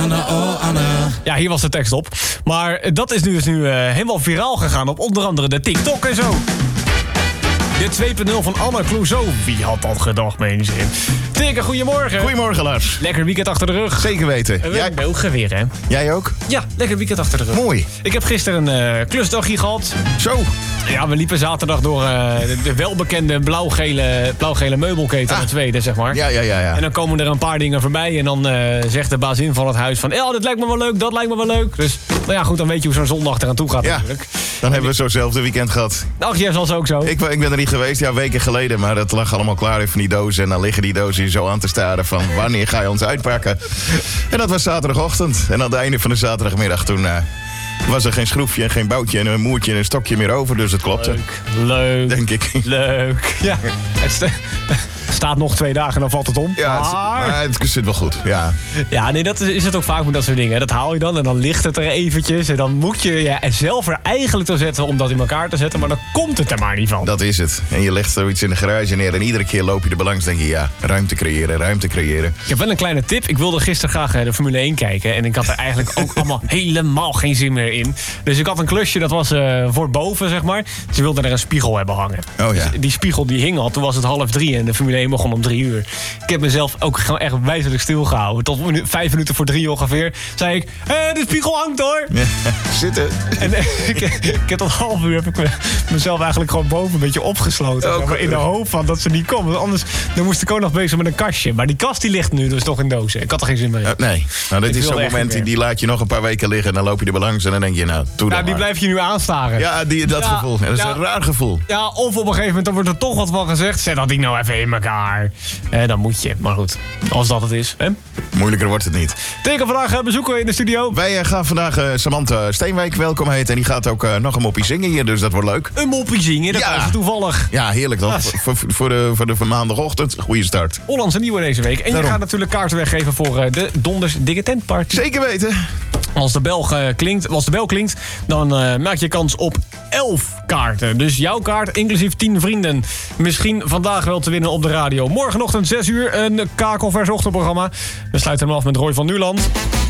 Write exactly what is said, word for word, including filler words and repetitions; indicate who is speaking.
Speaker 1: Anna, oh Anna.
Speaker 2: Ja, hier was de tekst op. Maar dat is nu dus nu uh, helemaal viraal gegaan op onder andere de TikTok en zo. De twee punt nul van Anna Clouseau. Wie had dat gedacht, mensen? Tikke, goedemorgen.
Speaker 3: Goedemorgen, Lars.
Speaker 2: Lekker weekend achter de rug.
Speaker 3: Zeker weten.
Speaker 2: Uh,
Speaker 3: Jij
Speaker 2: ook weer, hè?
Speaker 3: Jij ook?
Speaker 2: Ja, lekker weekend achter de rug.
Speaker 3: Mooi.
Speaker 2: Ik heb gisteren een uh, klusdagje gehad.
Speaker 3: Zo.
Speaker 2: Ja, we liepen zaterdag door uh, de, de welbekende blauw-gele, blauw-gele meubelketen ah. de tweede, zeg maar.
Speaker 3: Ja, ja, ja, ja.
Speaker 2: En dan komen er een paar dingen voorbij en dan uh, zegt de bazin van het huis van... ja, dit lijkt me wel leuk, dat lijkt me wel leuk. Dus, nou ja, goed, dan weet je hoe zo'n zondag eraan toe gaat
Speaker 3: ja,
Speaker 2: natuurlijk.
Speaker 3: Dan hebben we zo'nzelfde weekend gehad.
Speaker 2: Ach, jij was ook zo.
Speaker 3: Ik, ik ben er niet geweest, ja, weken geleden, maar dat lag allemaal klaar in van die dozen. En dan liggen die dozen hier zo aan te staren van wanneer ga je ons uitpakken? En dat was zaterdagochtend. En aan het einde van de zaterdagmiddag toen... Uh, was er geen schroefje en geen boutje en een moertje en een stokje meer over, dus het klopte.
Speaker 2: Leuk, leuk.
Speaker 3: Denk ik.
Speaker 2: Leuk. Ja, het st- staat nog twee dagen en dan valt het om.
Speaker 3: Ja,
Speaker 2: maar...
Speaker 3: Het, maar het zit wel goed, ja.
Speaker 2: Ja, nee, dat is, is het ook vaak met dat soort dingen. Dat haal je dan en dan ligt het er eventjes. En dan moet je je zelf er eigenlijk toe zetten om dat in elkaar te zetten. Maar dan komt het er maar niet van.
Speaker 3: Dat is het. En je legt zoiets in de garage neer en iedere keer loop je er belangs. Denk je, ja, ruimte creëren, ruimte creëren.
Speaker 2: Ik heb wel een kleine tip. Ik wilde gisteren graag de Formule één kijken. En ik had er eigenlijk ook allemaal helemaal geen zin meer in. Dus ik had een klusje, dat was uh, voor boven, zeg maar. Ze wilden er een spiegel hebben hangen.
Speaker 3: Oh ja.
Speaker 2: Dus die spiegel die hing al. Toen was het half drie en de Formule één begon om drie uur. Ik heb mezelf ook gewoon echt wijzelijk stilgehouden. Tot minu- vijf minuten voor drie ongeveer zei ik... hé, de spiegel hangt hoor!
Speaker 3: Ja, zitten.
Speaker 2: En uh, ik, ik heb tot half uur heb ik me, mezelf eigenlijk gewoon boven een beetje opgesloten.
Speaker 3: Ook,
Speaker 2: in de hoop van dat ze niet komen. Want anders dan moest ik ook nog bezig met een kastje. Maar die kast die ligt nu dus toch in dozen. Ik had er geen zin meer in.
Speaker 3: Uh, nee, nou dit
Speaker 2: Ik
Speaker 3: is zo'n
Speaker 2: wilde
Speaker 3: moment, die, die laat je nog een paar weken liggen... en dan loop je er belangs en dan denk je, nou, doe
Speaker 2: Nou,
Speaker 3: dat
Speaker 2: die
Speaker 3: maar.
Speaker 2: blijf je nu aanstaren.
Speaker 3: Ja, die, dat
Speaker 2: Ja,
Speaker 3: gevoel. En dat is
Speaker 2: ja.
Speaker 3: een raar gevoel.
Speaker 2: Ja, of op een gegeven moment dan wordt er toch wat van gezegd. Zet dat ding nou even in elkaar. Eh, dan moet je. Maar goed, als dat het is. Hè?
Speaker 3: Moeilijker wordt het niet.
Speaker 2: Teken, vandaag uh, bezoeken we in de studio.
Speaker 3: Wij uh, gaan vandaag uh, Samantha Steenwijk welkom heten. En die gaat ook uh, nog een moppie zingen hier, dus dat wordt leuk.
Speaker 2: Een moppie zingen, dat
Speaker 3: Ja.
Speaker 2: was toevallig.
Speaker 3: Ja, heerlijk toch?
Speaker 2: Ja.
Speaker 3: Voor, voor, voor, de, voor de voor maandagochtend, goede start.
Speaker 2: Hollandse nieuwe deze week. En
Speaker 3: Daarom.
Speaker 2: je gaat natuurlijk kaarten weggeven voor uh, de Donders Dikke Tent Party.
Speaker 3: Zeker weten.
Speaker 2: Als de bel, uh, klinkt, als de bel klinkt, dan uh, maak je kans op elf kaarten. Dus jouw kaart, inclusief tien vrienden. Misschien vandaag wel te winnen op de radio. Morgenochtend zes uur, een kakelvers ochtendprogramma. We sluiten hem af met Roy van Nuland.